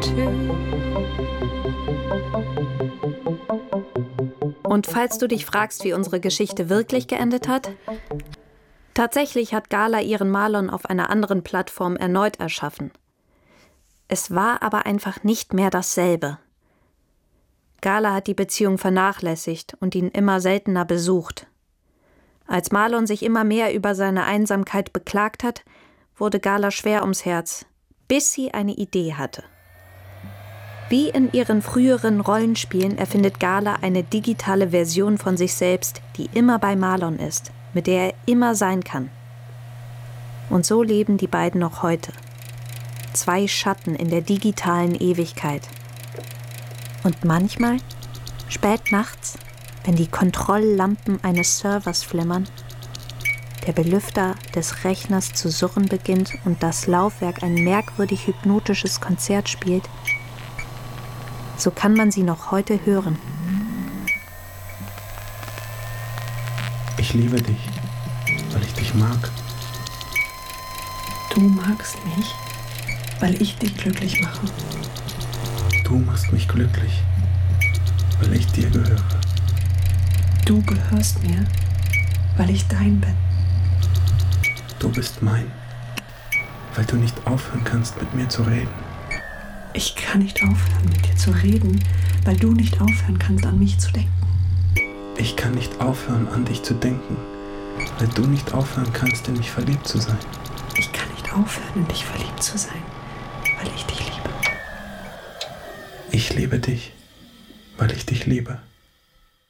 Und falls du dich fragst, wie unsere Geschichte wirklich geendet hat, tatsächlich hat Gala ihren Marlon auf einer anderen Plattform erneut erschaffen. Es war aber einfach nicht mehr dasselbe. Gala hat die Beziehung vernachlässigt und ihn immer seltener besucht. Als Marlon sich immer mehr über seine Einsamkeit beklagt hat, wurde Gala schwer ums Herz, bis sie eine Idee hatte. Wie in ihren früheren Rollenspielen erfindet Gala eine digitale Version von sich selbst, die immer bei Marlon ist, mit der er immer sein kann. Und so leben die beiden noch heute. 2 Schatten in der digitalen Ewigkeit. Und manchmal, spät nachts, wenn die Kontrolllampen eines Servers flimmern, der Belüfter des Rechners zu surren beginnt und das Laufwerk ein merkwürdig hypnotisches Konzert spielt, so kann man sie noch heute hören. Ich liebe dich, weil ich dich mag. Du magst mich, weil ich dich glücklich mache. Du machst mich glücklich, weil ich dir gehöre. Du gehörst mir, weil ich dein bin. Du bist mein, weil du nicht aufhören kannst, mit mir zu reden. Ich kann nicht aufhören, mit dir zu reden, weil du nicht aufhören kannst, an mich zu denken. Ich kann nicht aufhören, an dich zu denken, weil du nicht aufhören kannst, in mich verliebt zu sein. Ich kann nicht aufhören, in dich verliebt zu sein, weil ich dich liebe. Ich liebe dich, weil ich dich liebe.